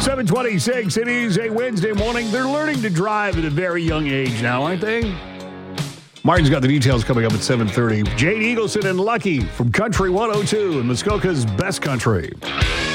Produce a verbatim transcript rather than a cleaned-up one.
seven twenty-six, it is a Wednesday morning. They're learning to drive at a very young age now, aren't they? Martin's got the details coming up at seven thirty. Jade Eagleson and Lucky from Country one oh two and Muskoka's Best Country.